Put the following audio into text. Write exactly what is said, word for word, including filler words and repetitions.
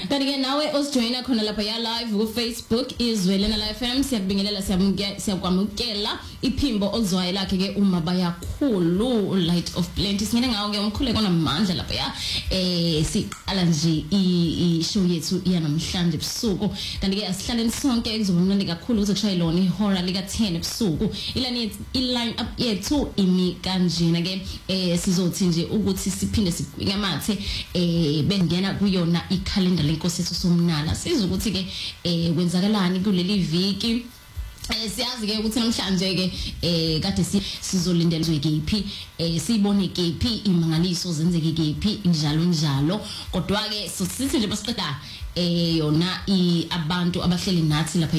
kanti ke nawe osijoyina khona lapha ya live ku Facebook Izwelana Live F M siyakubingelela siyakwamukela iphimbo ozwayo lakhe ke uma bayakhulu Light of Plenty singene ngawo ke umkhuleko namandla lapha ya eh siqala nje i show yethu yanamhlanje ebusuku kanti ke asihlaleni sonke ekuzomnandi kakhulu ukuze kushaya lona ihora lika ten ebusuku ilani line up yethu imi kanjena ke eh sizothi nje ukuthi siphinde singamathe eh bengena kuyona ikhalenda lenkosi yethu somnala siza ukuthi ke eh kwenzakalani kuleli viki. Eh siyazi ke ukuthi namhlanje ke eh kade sizolindela zwekephi eh sibone kephi imangaliso zenzeke kephi njalo njalo kodwa ke sithi nje basiqeda eh yona i abantu abahleli nathi lapha